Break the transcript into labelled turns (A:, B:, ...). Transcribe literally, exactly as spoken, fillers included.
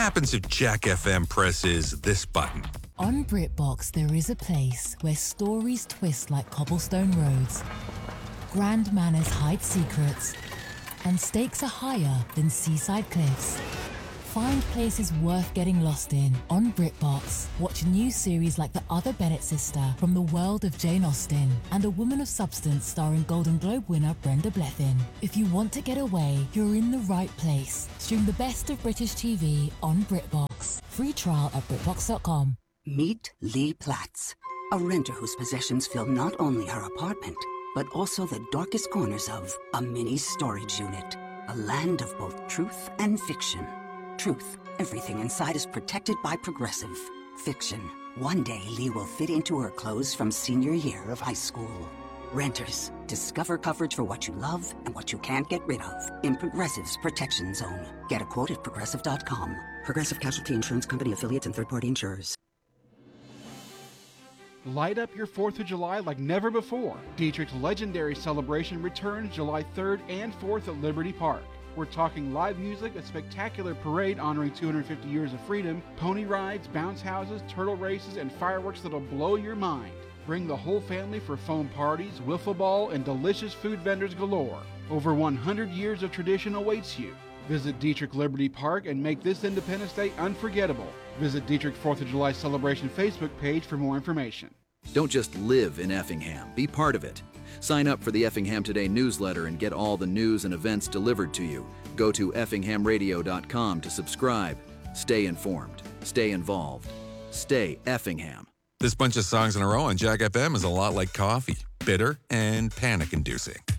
A: happens if Jack F M presses this button?
B: On BritBox, there is a place where stories twist like cobblestone roads, grand manners hide secrets, and stakes are higher than seaside cliffs. Find places worth getting lost in on BritBox. Watch new series like The Other Bennett Sister from the world of Jane Austen and A Woman of Substance starring Golden Globe winner Brenda Blethyn. If you want to get away, you're in the right place. Stream the best of British T V on BritBox. Free trial at BritBox dot com.
C: Meet Lee Platts, a renter whose possessions fill not only her apartment, but also the darkest corners of a mini storage unit. A land of both truth and fiction. Truth, everything inside is protected by Progressive. Fiction, one day Lee will fit into her clothes from senior year of high school. Renters, discover coverage for what you love and what you can't get rid of in Progressive's Protection Zone. Get a quote at Progressive dot com. Progressive Casualty Insurance Company affiliates and third-party insurers.
D: Light up your fourth of July like never before. Dietrich's legendary celebration returns July third and fourth at Liberty Park. We're talking live music, a spectacular parade honoring two hundred fifty years of freedom, pony rides, bounce houses, turtle races, and fireworks that'll blow your mind. Bring the whole family for foam parties, wiffle ball, and delicious food vendors galore. Over one hundred years of tradition awaits you. Visit Dietrich Liberty Park and make this Independence Day unforgettable. Visit Dietrich fourth of July Celebration Facebook page for more information.
E: Don't just live in Effingham, be part of it. Sign up for the Effingham Today newsletter and get all the news and events delivered to you. Go to effingham radio dot com to subscribe. Stay informed. Stay involved. Stay Effingham.
A: This bunch of songs in a row on Jack F M is a lot like coffee. Bitter and panic-inducing.